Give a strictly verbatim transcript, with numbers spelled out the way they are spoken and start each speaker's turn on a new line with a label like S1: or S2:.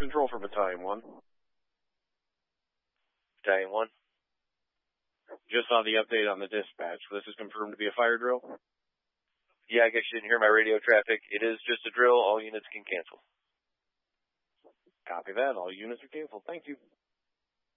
S1: control for Battalion one.
S2: Battalion one.
S1: Just saw the update on the dispatch. This is confirmed to be a fire drill?
S2: Yeah, I guess you didn't hear my radio traffic. It is just a drill. All units can cancel.
S1: Copy that. All units are canceled. Thank you.